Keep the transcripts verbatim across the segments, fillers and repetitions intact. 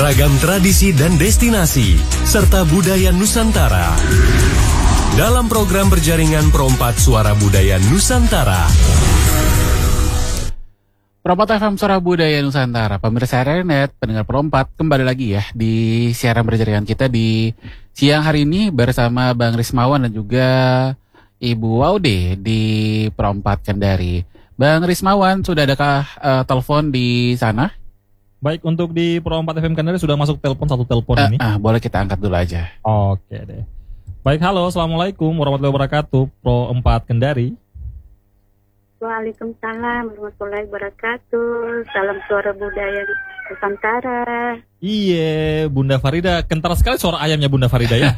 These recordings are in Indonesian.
beragam tradisi dan destinasi, serta budaya Nusantara. Dalam program berjaringan Perompat Suara Budaya Nusantara. Perompat F M Suara Budaya Nusantara, pemirsa Renet, pendengar Perompat, kembali lagi ya di siaran berjaringan kita di siang hari ini bersama Bang Rismawan dan juga Ibu Waude di Perompat Kendari. Bang Rismawan, sudah adakah uh, telepon di sana? Baik, untuk di Perompat F M Kendari sudah masuk telepon satu telepon uh, ini. Ah, uh, boleh kita angkat dulu aja. Oke deh. Baik, halo, assalamualaikum warahmatullahi wabarakatuh. Perompat Kendari. Waalaikumsalam warahmatullahi wabarakatuh. Salam suara budaya Nusantara. Iya, Bunda Farida, kental sekali suara ayamnya Bunda Farida ya.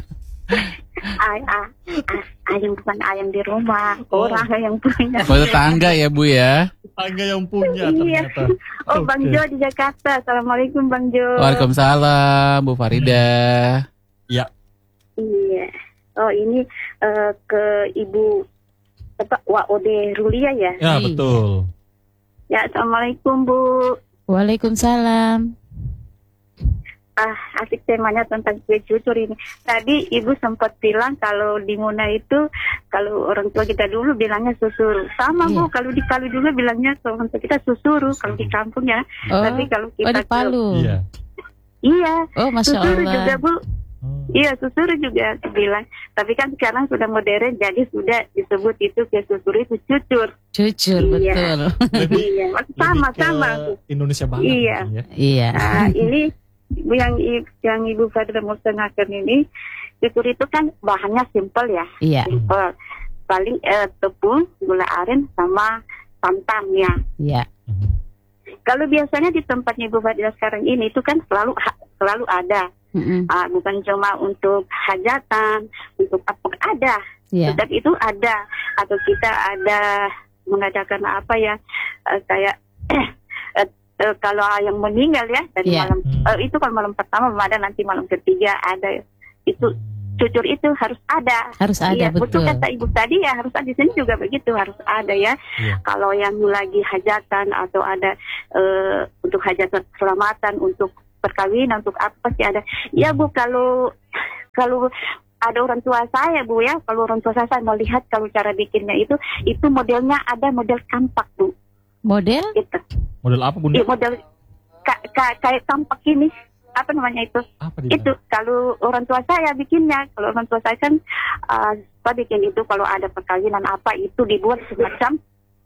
Ay, ah, ah, ayam bukan ayam di rumah, oh. Orang yang punya. Oh, tetangga ya Bu ya. Tetangga yang punya iya. Ternyata. Oh, okay. Bang Jo di Jakarta. Assalamualaikum Bang Jo. Waalaikumsalam Bu Farida. Ya. Iya. Oh, ini uh, ke Ibu apa Waude Rulia ya? Ya, betul. Ya, assalamualaikum Bu. Waalaikumsalam. Ah, asik temanya tentang kue cucur ini. Tadi Ibu sempat bilang kalau di Muna itu kalau orang tua kita dulu bilangnya susuru. Sama yeah. Bu, kalau di Palu juga bilangnya orang tua kita susuru kalau di kampung ya. Oh, tapi kalau kita oh di Palu. Ke, iya. Iya. Oh, Masya susuru Allah. juga Bu. Hmm. Iya, susuru juga bilang. Tapi kan sekarang sudah modern, jadi sudah disebut itu kue susuru itu cucur. Cucur, iya. Betul. Lebih, iya, sama-sama. Indonesia banget. Iya. Ya. Iya. Nah, ini yang yang Ibu Fadila mau tengahkan ini, cucur itu kan bahannya simpel ya. Iya. Simpel. Paling eh, tepung, gula aren, sama santan ya. Iya. Kalau biasanya di tempatnya Ibu Fadila sekarang ini itu kan selalu selalu ada. Mm-hmm. Uh, bukan cuma untuk hajatan, untuk apa ada, yeah. Tetap itu ada. Atau kita ada mengadakan apa ya, uh, kayak uh, uh, kalau yang meninggal ya dari yeah. malam uh, itu kalau malam pertama belum ada, nanti malam ketiga ada. Itu cucur itu harus ada. Harus ada, ya, betul. Betul kata Ibu tadi ya, harus ada. Di sini juga begitu, harus ada ya. Yeah. Kalau yang lagi hajatan atau ada uh, untuk hajatan keselamatan, untuk perkawinan, untuk apa pasti ada. Ya Bu, kalau kalau ada orang tua saya Bu ya, kalau orang tua saya melihat kalau cara bikinnya itu, itu modelnya ada model kampak Bu. Model? Gitu. Model apa Bunda? Ya, model ka, ka, kayak kampak ini. Apa namanya itu? Apa itu kalau orang tua saya bikinnya, kalau orang tua saya kan uh, bikin itu kalau ada perkawinan apa itu dibuat semacam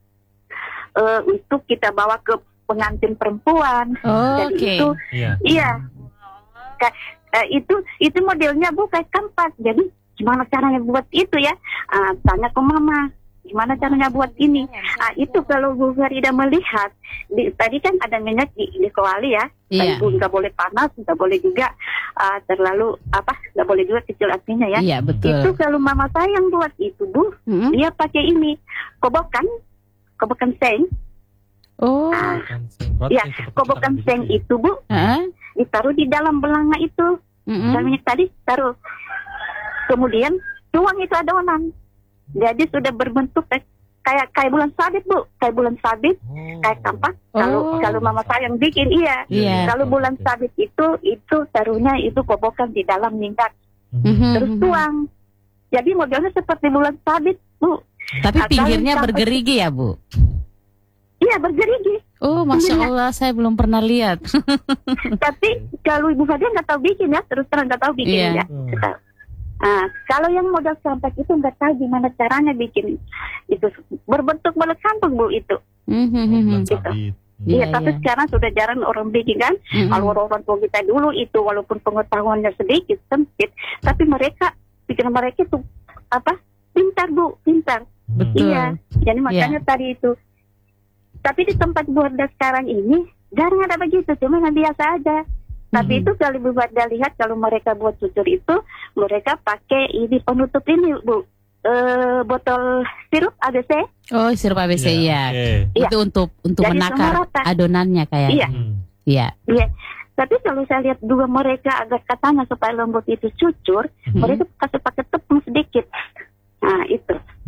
uh, untuk kita bawa ke pengantin perempuan. Oh, jadi okay. itu yeah. iya Ka, uh, itu itu modelnya Bu kayak kampak. Jadi gimana caranya buat itu ya, uh, tanya ke mama gimana caranya buat ini. Uh, itu kalau Bu Farida melihat di, tadi kan ada minyak di, di kuali ya, yeah. Bu nggak boleh panas, nggak boleh juga uh, terlalu apa, nggak boleh juga kecil apinya ya. Yeah, betul. Itu kalau mama saya yang buat itu Bu, mm-hmm. dia pakai ini kobokan kobokan seng. Oh, ah, ya, kobokan seng itu Bu, uh-huh. ditaruh di dalam belanga itu, mm-hmm. dan minyak tadi taruh, kemudian tuang itu adonan, jadi sudah berbentuk kayak kayak bulan sabit Bu, kayak bulan sabit, oh. kayak kampak. Oh. Kalau kalau mama saya yang bikin iya, yeah. kalau bulan sabit itu itu taruhnya itu kobokan di dalam minyak, mm-hmm. terus tuang, jadi modelnya seperti bulan sabit Bu. Tapi pinggirnya bergerigi ya Bu? Iya, bergerigi. Oh, Masya Allah, saya belum pernah lihat. Tapi kalau Ibu Fadia nggak tahu bikin ya, terus terang nggak tahu bikin yeah. ya. Nah, kalau yang modal kampak itu nggak tahu gimana caranya bikin itu berbentuk bola kampung Bu itu. Mm-hmm. Gitu. Iya, yeah, tapi yeah. sekarang sudah jarang orang bikin kan. Mm-hmm. Kalau orang tua kita dulu itu walaupun pengetahuannya sedikit sempit, tapi mereka pikiran mereka itu apa? Pintar Bu, pintar. Betul. Iya, jadi makanya yeah. tadi itu. Tapi di tempat Bu Farida sekarang ini jarang ada begitu, cuma yang biasa aja. Mm-hmm. Tapi itu kalau Bu Farida lihat kalau mereka buat cucur itu, mereka pakai ini penutup ini Bu, uh, botol sirup A B C. Oh, sirup A B C ya. Yeah, okay. Itu ya. untuk untuk jadi menakar adonannya kayak. Iya. Iya. Iya. Tapi kalau saya lihat dua mereka agar katanya supaya lembut itu cucur, mm-hmm. mereka kasih pakai tepung sedikit. Nah itu.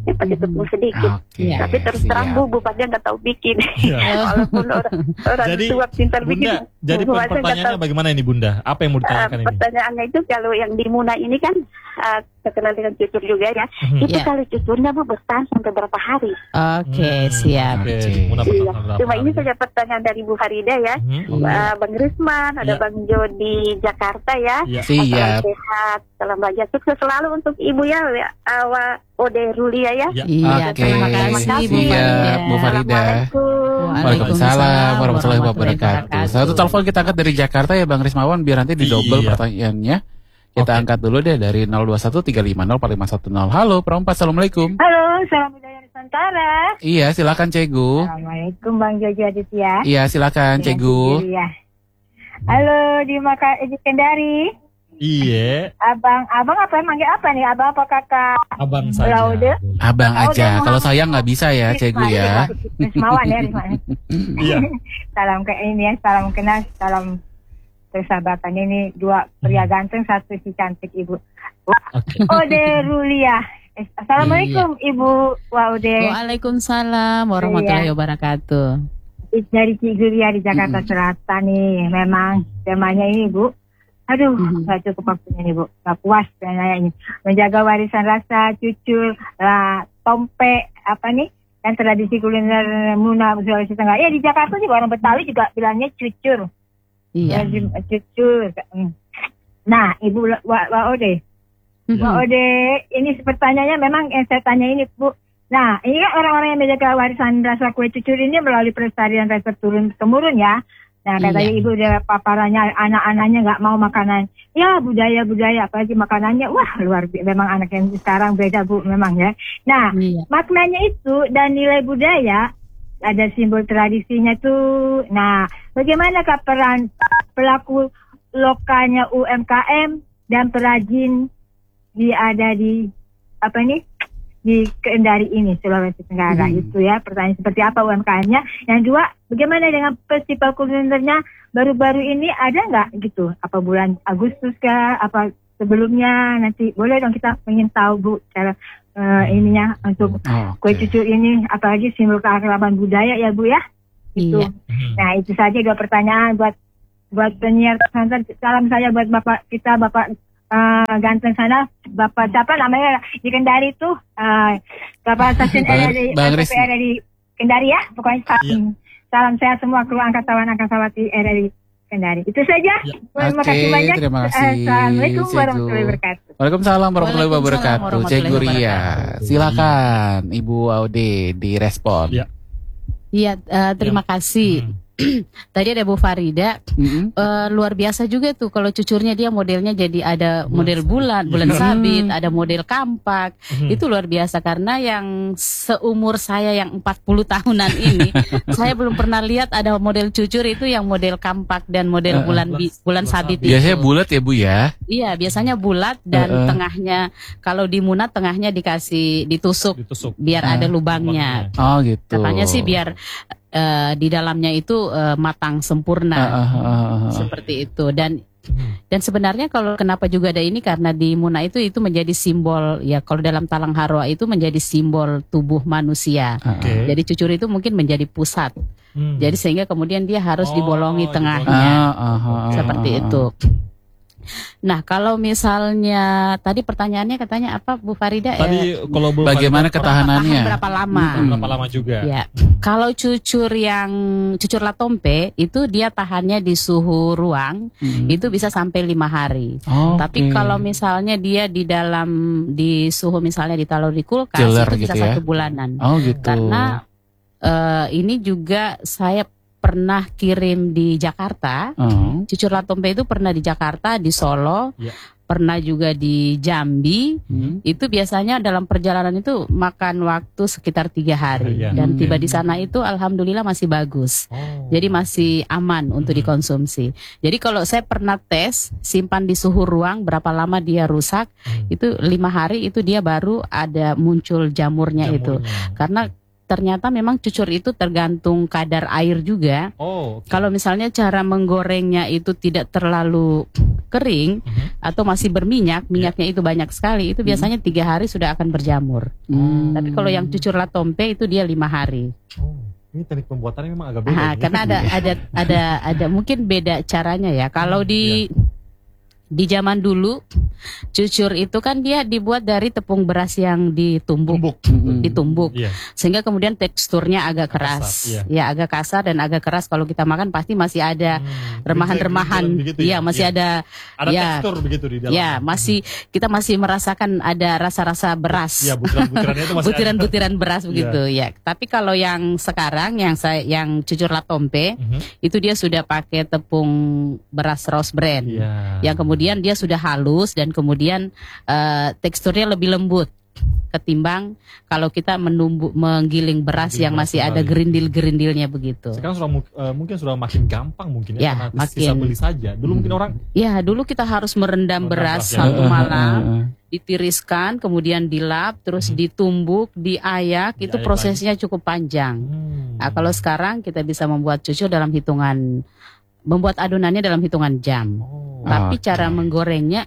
cepat ditepung sedikit. Okay, tapi terus terang siap. Bu, Bu Fadlia nggak tahu bikin. Iya. Walaupun orang, orang Jadi, tua pintar bikin. Bunda, jadi Bu Fadlia nggak pertanyaannya tahu. bagaimana ini Bunda? Apa yang mau ditanyakan Uh, ini? pertanyaannya itu kalau yang di Muna ini kan uh, terkenal dengan cucur juga ya. Hmm. Itu Ya. kalau cucurnya Bu bertahan sampai berapa hari? Oke, Hmm, siap. Oke, Oke. Muna Iya. bertahan berapa Cuma ini hari? saja pertanyaan dari Bu Farida ya. Hmm. Uh, Bang Risman, ada Ya. Bang Jo di Jakarta ya. Ya. Siap. Salam sehat, salam bahagia, sukses selalu untuk Ibu ya, Awa Ode Rulia ya. Ya. Iya, Oke, terima kasih Bu siap, Farida. Bu Farida. Assalamualaikum. Waalaikumsalam warahmatullahi wabarakatuh. wabarakatuh. Satu telepon kita angkat dari Jakarta ya Bang Rismawan biar nanti didobel Iya. pertanyaannya. Kita Oke. angkat dulu deh dari nol dua satu tiga lima nol empat lima satu nol. Halo, perempat. Assalamualaikum. Halo, salam budaya Nusantara. Iya, silakan Cegu. Assalamualaikum Bang Jojo Aditya. Iya, silakan Cegu. Iya. Halo di Maka di Kendari. Iya, Abang, abang apa manggil apa nih? Abang apa kakak? abang saja. Laude. Abang Oh, aja. dia Kalau mau- saya nggak bisa ya, Cegu ya. Rismawan ya, Rismawan. Iya. Salam ke ini ya, salam kenal, salam persahabatan ini dua pria ganteng, satu si cantik Ibu. Oke. Ode Rulia. Eh, Assalamualaikum Ibu Waude. Waalaikumsalam warahmatullahi wabarakatuh. Dari Ciguria di Jakarta Selatan nih, memang temanya ini Bu. Aduh, Mhm. nggak cukup waktunya nih Bu, nggak puas dengan ini. Menjaga warisan rasa, cucur, lah, tompe, apa nih, dan tradisi kuliner Muna Sulawesi Tengah. Ya di Jakarta juga orang Betawi juga bilangnya cucur. Iya. Ya, cucur. Nah, Ibu Wa- Wa- Waode, Mhm. Waode, ini pertanyaannya memang yang saya tanya ini Bu. Nah, ini kan orang-orang yang menjaga warisan rasa kue cucur ini melalui pelestarian resep turun temurun ya. Nah, katanya Iya. Ibu udah paparannya anak-anaknya nggak mau makanan. Ya budaya-budaya, apalagi makanannya, wah luar biasa. Memang anak yang sekarang beda Bu, memang ya. Nah, Iya. maknanya itu dan nilai budaya, ada simbol tradisinya tuh. Nah, bagaimanakah peran pelaku lokalnya U M K M dan perajin di ada di apa nih di Kendari ini Sulawesi Tenggara Hmm. itu ya, pertanyaan seperti apa U M K M-nya. Yang dua, bagaimana dengan festival kulinernya baru-baru ini, ada nggak gitu, apa bulan Agustus kah, apa sebelumnya, nanti boleh dong, kita ingin tahu Bu cara eh, ininya untuk Oh, kue oke. cucur ini, apalagi simbol keakraban budaya ya Bu ya. Itu. Iya. Nah itu saja dua pertanyaan buat buat penyiar pesantren. Salam saya buat Bapak kita, Bapak uh, ganteng sana, Bapak siapa namanya di Kendari tuh, uh, Bapak stasiun Bang- R R I, Bang S Ris- P R R I Kendari ya, pokoknya salam, salam saya semua kru angkatawan angkatawati R R I Kendari. Itu saja. Ya. Terima Oke, kasih banyak. terima kasih, Assalamualaikum Cegu. warahmatullahi wabarakatuh. Waalaikumsalam warahmatullahi Waalaikumsalam wabarakatuh. warahmatullahi Cegu Ria. wabarakatuh. Silakan Ibu Aude direspon. Ya. Iya, eh, terima kasih. Hmm. Tadi ada Bu Farida, Mm-mm. eh, luar biasa juga tuh kalau cucurnya dia modelnya jadi ada model bulan, bulan Hmm. sabit, ada model kampak. Hmm. Itu luar biasa karena yang seumur saya yang empat puluh tahunan ini, saya belum pernah lihat ada model cucur itu yang model kampak dan model Eh, bulan bi- bulan bulan sabit sabit. Biasanya itu. bulat ya Bu ya. Iya, biasanya bulat dan Eh, eh. tengahnya kalau di Munat tengahnya dikasih ditusuk Ditusuk. biar Ah, ada lubangnya. Oh gitu. Katanya sih biar eh, di dalamnya itu eh, matang sempurna. Ah, ah, ah, ah, ah. Seperti itu. Dan Hmm. dan sebenarnya kalau kenapa juga ada ini karena di Muna itu itu menjadi simbol, ya kalau dalam Talang Harwa itu menjadi simbol tubuh manusia. Ah, ah. Oke. Jadi cucur itu mungkin menjadi pusat. Hmm. Jadi sehingga kemudian dia harus Oh, dibolongi dibolongi. tengahnya. Ah, ah, ah, ah, Seperti ah, ah. itu. Nah, kalau misalnya tadi pertanyaannya katanya apa Bu Farida? Tadi Eh, kalau Bu Bagaimana Farida, ketahanannya? tahan berapa lama? tahan berapa lama juga? Ya, kalau cucur yang cucur latompe itu dia tahannya di suhu ruang Hmm. itu bisa sampai lima hari. Oh, Tapi oke. kalau misalnya dia di dalam di suhu misalnya ditaruh di kulkas Chiller itu bisa gitu ya? satu bulanan. Oh gitu. Karena eh, ini juga saya pernah kirim di Jakarta. Oh. Cucur latompe itu pernah di Jakarta, di Solo, Ya. pernah juga di Jambi. Hmm. Itu biasanya dalam perjalanan itu makan waktu sekitar tiga hari Iya. dan Oke. tiba di sana itu alhamdulillah masih bagus. Oh. Jadi masih aman untuk Hmm. dikonsumsi. Jadi kalau saya pernah tes simpan di suhu ruang berapa lama dia rusak, Hmm. itu lima hari itu dia baru ada muncul jamurnya, itu. Jamurnya. Karena ternyata memang cucur itu tergantung kadar air juga. Oh. Okay. Kalau misalnya cara menggorengnya itu tidak terlalu kering uh-huh. atau masih berminyak, minyaknya yeah. itu banyak sekali, itu biasanya tiga hari sudah akan berjamur. Hmm. Tapi kalau yang cucur latompe itu dia lima hari. Oh. Ini teknik pembuatannya memang agak beda. Nah, karena ada ada ada ada mungkin beda caranya ya. Kalau di yeah. di zaman dulu cucur itu kan dia dibuat dari tepung beras yang ditumbuk, Tumbuk. ditumbuk, yeah. sehingga kemudian teksturnya agak keras, kasar, yeah. ya agak kasar dan agak keras. Kalau kita makan pasti masih ada hmm, remahan-remahan, ya masih yeah. ada, ada ya, tekstur begitu di dalam. Ya masih kita masih merasakan ada rasa-rasa beras, ya, butiran-butirannya itu masih butiran-butiran beras begitu, yeah. ya. Tapi kalau yang sekarang yang saya yang cucur latompe uh-huh. itu dia sudah pakai tepung beras Rose Bran, yeah. yang kemudian dia sudah halus dan kemudian uh, teksturnya lebih lembut ketimbang kalau kita menumbuh menggiling beras Giling yang masih ada gerindil-gerindilnya begitu. Sekarang sudah uh, mungkin sudah makin gampang mungkin ya, ya karena makin, sisa beli saja. Dulu hmm. mungkin orang ya dulu kita harus merendam beras ya. satu malam, ditiriskan, kemudian dilap, terus hmm. ditumbuk, diayak, diayak itu prosesnya lagi. Cukup panjang. Hmm. Nah, kalau sekarang kita bisa membuat cucur dalam hitungan, membuat adonannya dalam hitungan jam. Oh. Tapi okay. cara menggorengnya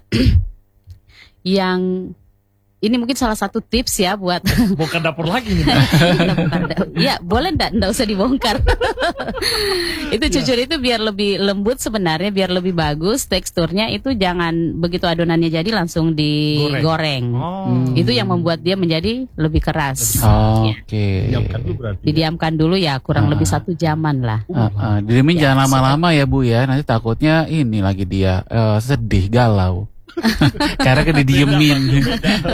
yang ini mungkin salah satu tips ya buat bongkar dapur lagi nih. Ya boleh enggak, enggak usah dibongkar. Itu cucur itu biar lebih lembut sebenarnya, biar lebih bagus teksturnya, itu jangan begitu adonannya jadi langsung digoreng. Oh. Hmm. Itu yang membuat dia menjadi lebih keras. Oh, ya. Oke. Okay. Didiamkan dulu berarti. Didiamkan dulu ya kurang ah. lebih satu jaman lah. Uh, uh, Didiemin ya, jangan lama-lama ya Bu ya, nanti takutnya ini lagi dia uh, sedih, galau. Karena kan didiemin.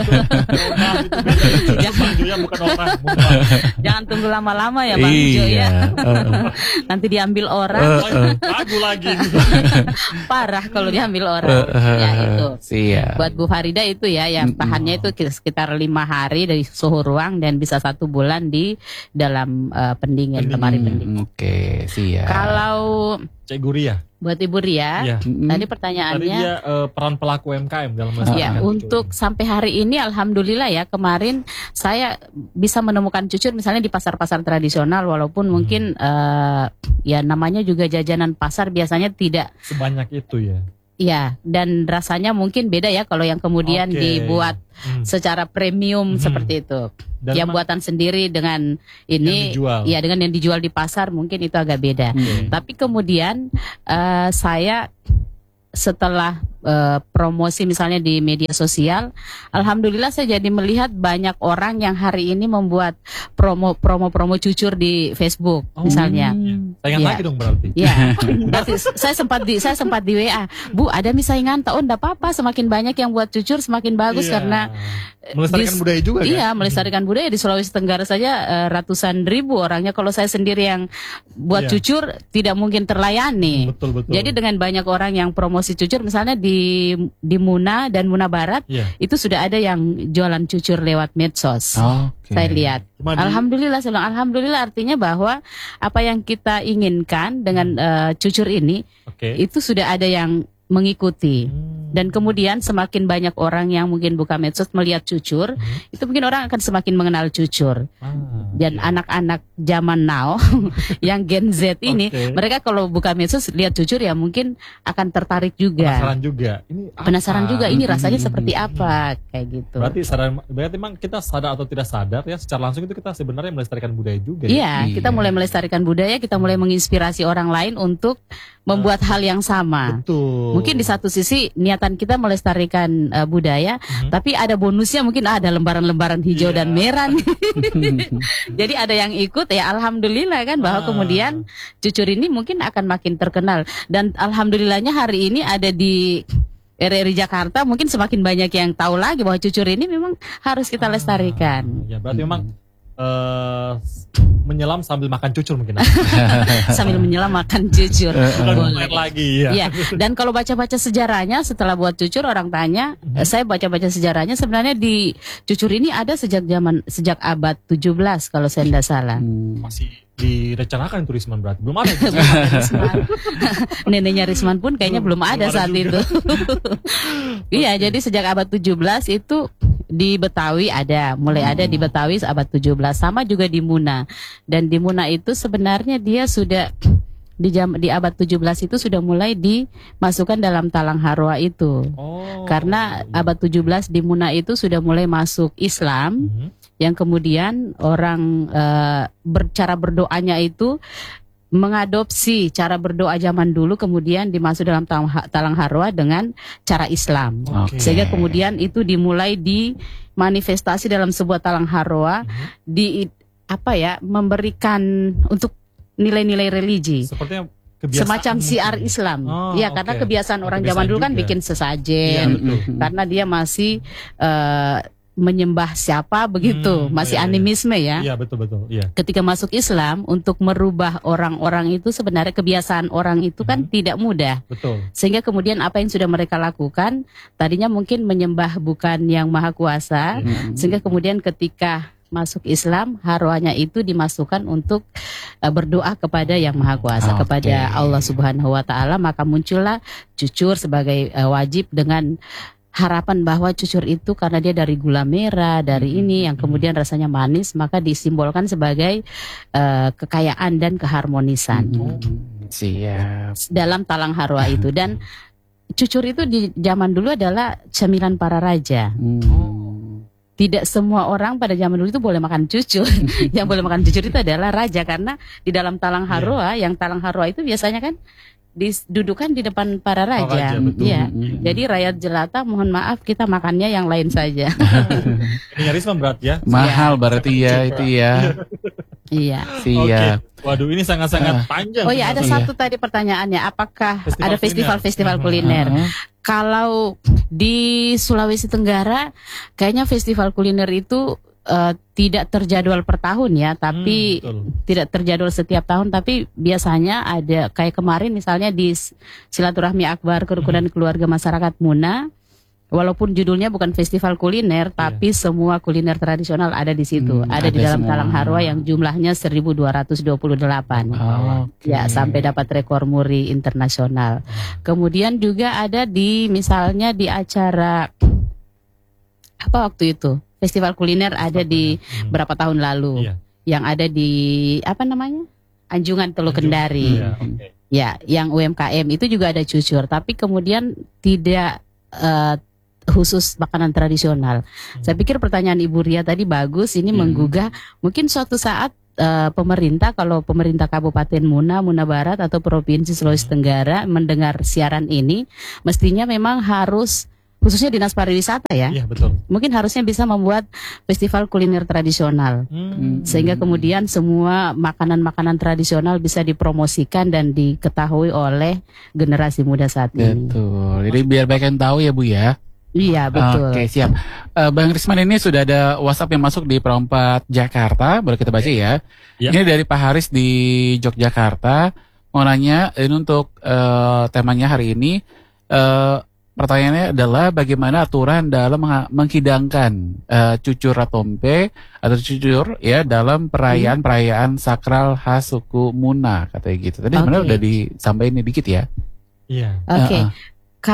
Jangan tunggu lama-lama ya Bang Jo ya. Nanti diambil orang. Lagu lagi. Parah kalau diambil orang. Ya itu. Siap. Buat Bu Farida itu ya, yang tahannya itu sekitar lima hari dari suhu ruang dan bisa satu bulan di dalam uh, pendingin, lemari pendingin. Oke, siap. Kalau Cek Guria, buat Ibu Ria, ya. Tadi pertanyaannya. Tadi dia uh, peran pelaku U M K M dalam melestarikan. Ya, untuk sampai hari ini, alhamdulillah ya, kemarin saya bisa menemukan cucur misalnya di pasar-pasar tradisional, walaupun hmm. mungkin uh, ya namanya juga jajanan pasar biasanya tidak sebanyak itu ya. Ya, dan rasanya mungkin beda ya kalau yang kemudian okay. dibuat hmm. secara premium hmm. seperti itu. Dan yang buatan sendiri dengan ini, ya dengan yang dijual di pasar mungkin itu agak beda. Hmm. Tapi kemudian uh, saya setelah uh, promosi misalnya di media sosial, alhamdulillah saya jadi melihat banyak orang yang hari ini membuat promo promo promo cucur di Facebook oh, misalnya. Saingan ya. Lagi dong berarti. Ya, berarti saya sempat di saya sempat di W A, Bu ada nih saingan, oh enggak apa-apa, semakin banyak yang buat cucur semakin bagus yeah. karena melestarikan di, budaya juga kan? Iya, melestarikan budaya. Di Sulawesi Tenggara saja uh, ratusan ribu orangnya. Kalau saya sendiri yang buat yeah. cucur tidak mungkin terlayani. Betul, betul. Jadi dengan banyak orang yang promosi cucur misalnya di di Muna dan Muna Barat yeah. itu sudah ada yang jualan cucur lewat medsos. Oh, okay. Saya lihat. Cuma alhamdulillah, saya bilang alhamdulillah, artinya bahwa apa yang kita inginkan dengan uh, cucur ini okay. itu sudah ada yang mengikuti. Hmm. Dan kemudian semakin banyak orang yang mungkin buka medsos melihat cucur, hmm. itu mungkin orang akan semakin mengenal cucur. Ah, Dan iya. anak-anak zaman now yang Gen Z ini, okay. mereka kalau buka medsos lihat cucur ya mungkin akan tertarik juga. Penasaran juga. Ini apa? Penasaran juga ini rasanya hmm. seperti apa, kayak gitu. Berarti sadar, berarti memang kita sadar atau tidak sadar ya, secara langsung itu kita sebenarnya melestarikan budaya juga. Iya, ya? Kita mulai melestarikan budaya, kita mulai menginspirasi orang lain untuk membuat hal yang sama. Betul. Mungkin di satu sisi niatan kita melestarikan uh, budaya, mm-hmm. tapi ada bonusnya mungkin ada lembaran-lembaran hijau yeah. dan merah. Jadi ada yang ikut ya, alhamdulillah kan bahwa ah. kemudian cucur ini mungkin akan makin terkenal, dan alhamdulillahnya hari ini ada di R R I Jakarta, mungkin semakin banyak yang tahu lagi bahwa cucur ini memang harus kita ah. lestarikan. Ya berarti hmm. memang Uh, menyelam sambil makan cucur mungkin. Sambil menyelam makan cucur. Boleh lagi ya. Ya. Dan kalau baca-baca sejarahnya setelah buat cucur, orang tanya, hmm. saya baca-baca sejarahnya sebenarnya di cucur ini ada sejak zaman sejak abad tujuh belas kalau saya tidak salah. Hmm. Masih direncanakan itu Risman berarti. Belum ada. Neneknya Risman pun kayaknya belum ada, belum ada saat juga. Itu. Iya, okay. Jadi sejak abad tujuh belas itu Di Betawi ada, mulai ada di Betawi abad tujuh belas, sama juga di Muna. Dan di Muna itu sebenarnya dia sudah di jam di abad tujuh belas itu sudah mulai dimasukkan dalam talang harwa itu. Oh. Karena abad tujuh belas di Muna itu sudah mulai masuk Islam, mm-hmm. yang kemudian orang uh, bercara berdoanya itu mengadopsi cara berdoa zaman dulu, kemudian dimasuk dalam talang, talang harwa dengan cara Islam. Okay. Sehingga kemudian itu dimulai dimanifestasi dalam sebuah talang harwa, mm-hmm. di apa ya, memberikan untuk nilai-nilai religi. Sepertinya kebiasaan semacam siar Islam. Oh, ya, karena okay. kebiasaan orang kebiasaan zaman dulu kan juga. Bikin sesajen. Ya, karena dia masih uh, menyembah siapa begitu, hmm, masih iya, animisme ya. Iya, betul betul, iya. Ketika masuk Islam untuk merubah orang-orang itu, sebenarnya kebiasaan orang itu kan hmm. tidak mudah. Betul. Sehingga kemudian apa yang sudah mereka lakukan, tadinya mungkin menyembah bukan yang Maha Kuasa, hmm. sehingga kemudian ketika masuk Islam, harwanya itu dimasukkan untuk uh, berdoa kepada Yang Maha Kuasa, okay. kepada Allah Subhanahu wa taala, maka muncullah cucur sebagai uh, wajib dengan harapan bahwa cucur itu karena dia dari gula merah, dari hmm. ini yang kemudian rasanya manis, maka disimbolkan sebagai uh, kekayaan dan keharmonisan. Hmm. Siap. Dalam talang harwa itu. Dan cucur itu di zaman dulu adalah cemilan para raja. Hmm. Tidak semua orang pada zaman dulu itu boleh makan cucur. Yang boleh makan cucur itu adalah raja, karena di dalam talang harwa, yeah. yang talang harwa itu biasanya kan didudukan di depan para raja. Oh, raja ya. Mm-hmm. Jadi rakyat jelata, mohon maaf, kita makannya yang lain saja. Ini nyaris berat ya. Mahal berarti ya itu ya. Iya. Siap. Okay. Waduh, ini sangat-sangat uh. panjang. Oh ya, ada satu tadi pertanyaannya, apakah festival ada festival-festival kuliner? kuliner? Uh-huh. Kalau di Sulawesi Tenggara, kayaknya festival kuliner itu uh, tidak terjadwal per tahun ya, tapi hmm, tidak terjadwal setiap tahun, tapi biasanya ada kayak kemarin misalnya di Silaturahmi Akbar Kerukunan hmm. Keluarga Masyarakat Muna. Walaupun judulnya bukan festival kuliner, tapi yeah. semua kuliner tradisional ada di situ. Hmm, ada, ada di dalam semua. Talang harwa yang jumlahnya seribu dua ratus dua puluh delapan. Oh, okay. Ya, sampai dapat rekor muri internasional. Kemudian juga ada di misalnya di acara apa waktu itu? Festival kuliner ada di hmm. berapa tahun lalu. Yeah. Yang ada di apa namanya? Anjungan Teluk Kendari. Yeah, okay. Ya, yang U M K M itu juga ada cucur, tapi kemudian tidak uh, khusus makanan tradisional. Hmm. Saya pikir pertanyaan Ibu Ria tadi bagus, ini hmm. menggugah mungkin suatu saat uh, pemerintah, kalau pemerintah Kabupaten Muna, Muna Barat atau Provinsi Sulawesi Tenggara mendengar siaran ini, mestinya memang harus, khususnya Dinas Pariwisata ya, ya betul. Mungkin harusnya bisa membuat festival kuliner tradisional, hmm. sehingga kemudian semua makanan-makanan tradisional bisa dipromosikan dan diketahui oleh generasi muda saat ini. Betul. Jadi biar banyak yang tahu ya Bu ya. Iya betul. Oke siap. uh, Bang Risman, ini sudah ada WhatsApp yang masuk di Perompat Jakarta, boleh kita baca ya. ya. Ini dari Pak Haris di Yogyakarta. Mau nanya, ini untuk uh, temanya hari ini. uh, Pertanyaannya adalah bagaimana aturan dalam menghidangkan uh, cucur ratompe atau cucur ya dalam perayaan-perayaan sakral khas suku Muna, katanya gitu. Tadi okay. sebenarnya udah disampaikan dikit ya. Iya. Oke. Okay. Uh-uh.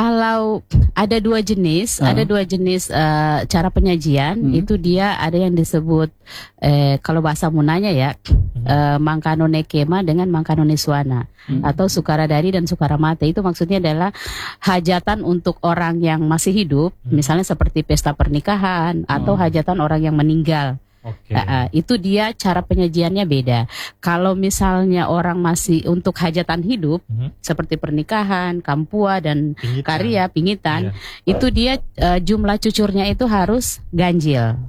Kalau ada dua jenis, uh. ada dua jenis uh, cara penyajian, hmm. itu dia ada yang disebut eh, kalau bahasa Munanya ya, hmm. uh, Mangkanone Kema dengan Mangkanone Suana, hmm. atau Sukaradari dan Sukaramate. Itu maksudnya adalah hajatan untuk orang yang masih hidup, hmm. misalnya seperti pesta pernikahan, atau hmm. hajatan orang yang meninggal. Okay. Uh, itu dia cara penyajiannya beda. Kalau misalnya orang masih untuk hajatan hidup, mm-hmm. seperti pernikahan, kampua dan pingitan. karya, pingitan, yeah. itu dia uh, jumlah cucurnya itu harus ganjil.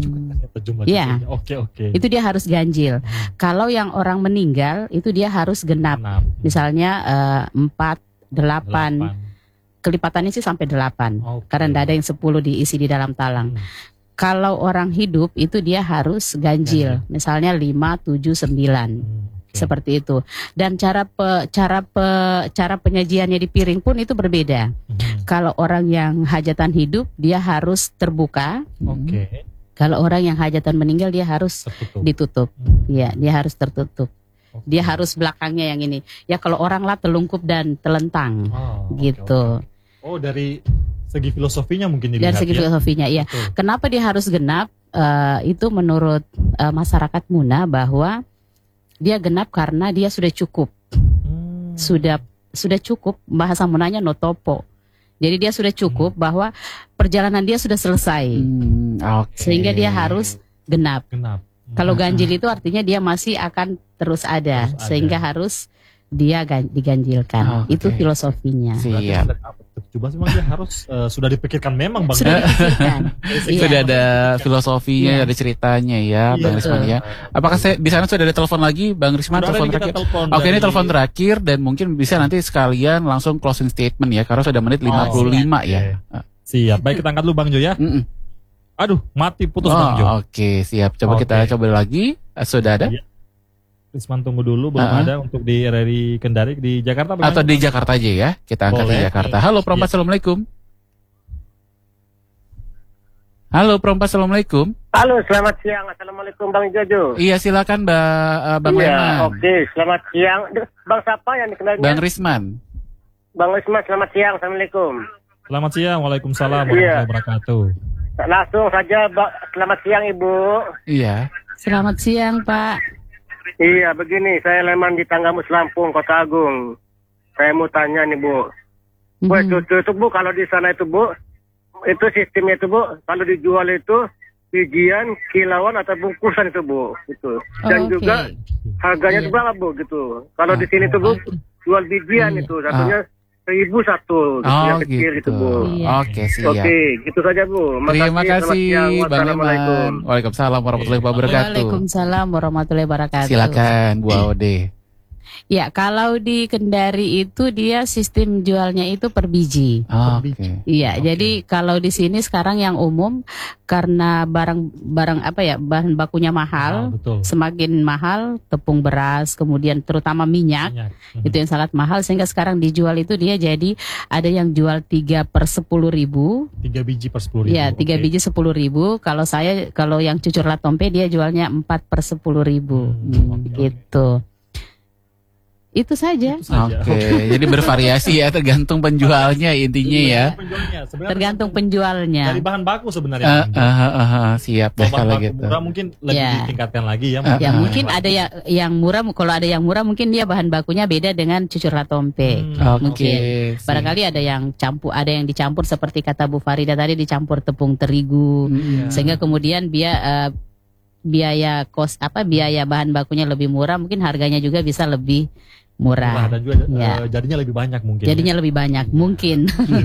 Hmm. Ya, oke oke. Itu dia harus ganjil. Hmm. Kalau yang orang meninggal, itu dia harus genap. genap. Misalnya uh, empat, delapan. Kelipatannya sih sampai delapan. Okay. Karena tidak ada yang sepuluh diisi di dalam talang. Hmm. Kalau orang hidup itu dia harus ganjil, ganjil. Misalnya lima, tujuh, sembilan, okay. seperti itu. Dan cara pe, cara pe, cara penyajiannya di piring pun itu berbeda. Hmm. Kalau orang yang hajatan hidup dia harus terbuka. Okay. Kalau orang yang hajatan meninggal dia harus tertutup. ditutup. Hmm. Ya, dia harus tertutup. Okay. Dia harus belakangnya yang ini. Ya kalau orang lah telungkup dan telentang, oh, gitu. Okay, okay. Oh dari segi filosofinya mungkin dilihat. Dari segi ya? filosofinya, iya. Betul. Kenapa dia harus genap? Uh, itu menurut uh, masyarakat Muna bahwa dia genap karena dia sudah cukup, hmm. sudah sudah cukup. Bahasa Munanya notopo. Jadi dia sudah cukup hmm. bahwa perjalanan dia sudah selesai, hmm, okay. sehingga dia harus genap. genap. Kalau ganjil itu artinya dia masih akan terus ada, terus sehingga ada. harus dia diganjilkan. Okay. Itu filosofinya. Siap. Coba sih dia harus uh, sudah dipikirkan memang Bang. Sudah dipikirkan. Sudah ada filosofinya, ada ceritanya ya, iya, Bang Risman ya. Apakah saya di sana sudah ada telepon lagi, Bang Risman? Telepon terakhir. Telepon Oke, dari... ini telepon terakhir dan mungkin bisa nanti sekalian langsung closing statement ya, karena sudah menit lima puluh lima oh, ya. Siap. Baik, kita angkat dulu Bang Jo ya. Mm -mm. Aduh, mati putus oh, Bang Jo. Oke, siap. Coba okay. kita coba lagi. Sudah ada? Iya. Risman tunggu dulu, belum uh-huh. ada untuk di R R I Kendari di Jakarta. Atau di Jakarta aja ya, kita angkat di Jakarta. Halo Perompat, ya. Assalamualaikum. Halo Perompat, Assalamualaikum. Halo, selamat siang. Assalamualaikum Bang Jojo. Iya, silakan Mbak uh, Bang iya, Leman. Oke, selamat siang. Bang siapa yang dikenalnya? Bang Risman. Bang Risman, selamat siang. Assalamualaikum. Selamat siang, waalaikumsalam warahmatullahi wabarakatuh. Langsung saja, selamat siang Ibu. Iya. Selamat siang Pak. Iya, begini, saya Leman di Tanggamus Lampung, Kota Agung. Saya mau tanya nih, Bu. Mm-hmm. Bu, itu, itu, Bu, kalau di sana itu, Bu, itu sistemnya itu, Bu, kalau dijual itu bijian, kilauan, atau bungkusan itu, Bu. Gitu. Dan oh, okay. juga harganya itu yeah. berapa, Bu, gitu. Kalau ah, di sini tuh, Bu, jual bijian iya. itu, satunya seribu satu, gitu, oh, yang kecil gitu. itu, Bu. Iya. Oke, siap. Oke, gitu saja, Bu. Makasih, terima kasih, Bang Assalamualaikum. Waalaikumsalam warahmatullahi wabarakatuh. Waalaikumsalam warahmatullahi wabarakatuh. Silakan, Bu Aude. Ya, kalau di Kendari itu dia sistem jualnya itu per biji. Oh, Oke. Okay. Iya, okay. jadi kalau di sini sekarang yang umum karena barang-barang apa ya, bahan bakunya mahal, oh, semakin mahal tepung beras, kemudian terutama minyak, minyak. Mm-hmm. itu yang sangat mahal sehingga sekarang dijual itu dia jadi ada yang jual tiga per sepuluh ribu. Tiga biji per sepuluh ribu. Iya, tiga okay. biji sepuluh ribu. Kalau saya kalau yang cucur latompe dia jualnya empat per sepuluh ribu. Hmm, hmm, okay. Gitu. Itu saja. Oke, okay. Jadi bervariasi ya, tergantung penjualnya intinya ya. Penjualnya, tergantung penjualnya. Dari bahan baku sebenarnya. Uh, uh, uh, uh, siap deh kalau gitu. Murah mungkin lebih yeah. ditingkatkan lagi ya. Uh, ya uh, mungkin uh. ada yang yang murah. Kalau ada yang murah mungkin dia bahan bakunya beda dengan cucur latompe. Hmm, mungkin. Okay. Barangkali ada yang campur, ada yang dicampur seperti kata Bu Farida tadi dicampur tepung terigu, hmm, sehingga kemudian dia uh, biaya kos apa biaya bahan bakunya lebih murah, mungkin harganya juga bisa lebih murah. Dan juga ya. uh, jadinya lebih banyak mungkin. Jadinya ya? lebih banyak ya. mungkin.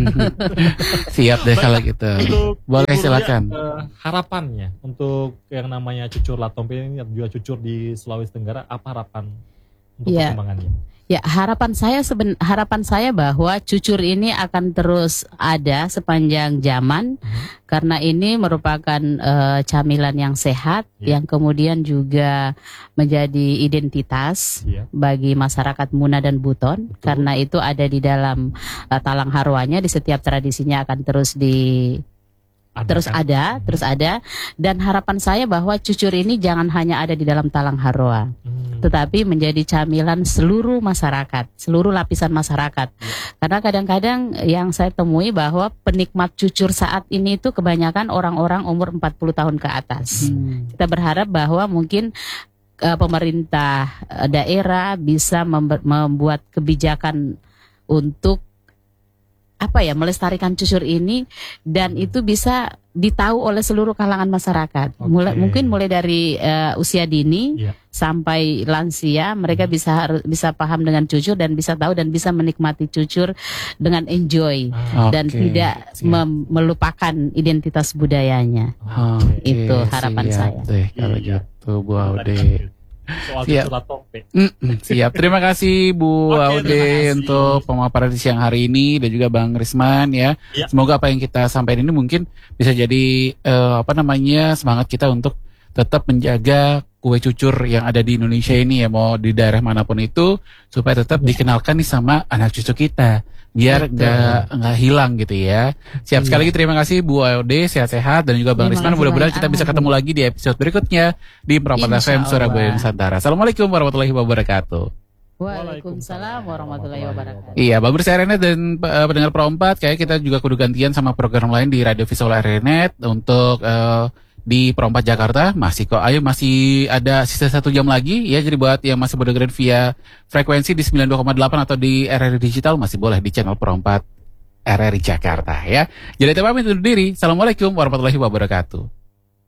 Siap deh kalau gitu. Boleh silakan. Uh, harapannya untuk yang namanya cucur latompe ini juga cucur di Sulawesi Tenggara, apa harapan untuk ya. perkembangannya? Ya, harapan saya seben, harapan saya bahwa cucur ini akan terus ada sepanjang zaman, hmm. karena ini merupakan uh, camilan yang sehat, yeah. yang kemudian juga menjadi identitas yeah. bagi masyarakat Muna dan Buton. Betul. Karena itu ada di dalam uh, talang harwanya, di setiap tradisinya akan terus di Ada, terus kan? ada, hmm. terus ada, dan harapan saya bahwa cucur ini jangan hanya ada di dalam talang harwa, hmm. tetapi menjadi camilan seluruh masyarakat, seluruh lapisan masyarakat. Hmm. Karena kadang-kadang yang saya temui bahwa penikmat cucur saat ini itu kebanyakan orang-orang umur empat puluh tahun ke atas. Hmm. Kita berharap bahwa mungkin uh, pemerintah uh, daerah bisa membuat kebijakan untuk apa ya, melestarikan cucur ini dan itu bisa ditahu oleh seluruh kalangan masyarakat. Okay. Mulai mungkin mulai dari uh, usia dini yeah. sampai lansia, mereka hmm. bisa bisa paham dengan cucur dan bisa tahu dan bisa menikmati cucur dengan enjoy ah, dan okay. tidak mem- melupakan identitas budayanya. Okay. Itu harapan siap saya. Deh, kalau gitu Bu Aude. Soal siap. Mm-mm, siap. Terima kasih Bu okay, Aude untuk pemaparan di siang hari ini dan juga Bang Risman ya. ya. Semoga apa yang kita sampaikan ini mungkin bisa jadi uh, apa namanya semangat kita untuk tetap menjaga kue cucur yang ada di Indonesia ini ya, mau di daerah manapun itu, supaya tetap ya. dikenalkan nih sama anak cucu kita, biar nggak nggak hilang gitu ya. Siap, sekali lagi terima kasih Bu Aude, sehat-sehat, dan juga Bang Risman. Mudah-mudahan kita bisa ketemu lagi di episode berikutnya di Perompat F M Surabaya Nusantara. Assalamualaikum warahmatullahi wabarakatuh. Waalaikumsalam warahmatullahi wabarakatuh. Iya, Bang Bersih Arenet dan uh, pendengar Pro empat, kayak kita juga kudu gantian sama program lain di Radio Visual Arenet untuk uh, di Pro empat Jakarta. Masih kok, ayo masih ada sisa satu jam lagi ya. Jadi buat yang masih berdengar via frekuensi di sembilan puluh dua koma delapan atau di R R I Digital masih boleh di channel Pro empat R R I Jakarta ya. Jadi kita pamit undur diri. Assalamualaikum warahmatullahi wabarakatuh.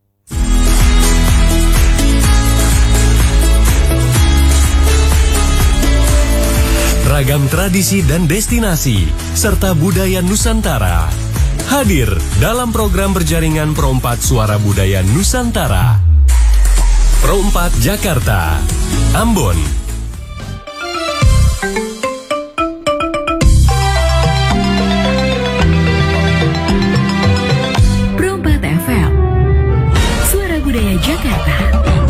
Ragam tradisi dan destinasi, serta budaya Nusantara. Hadir dalam program berjaringan Pro empat Suara Budaya Nusantara. Pro empat Jakarta, Ambon.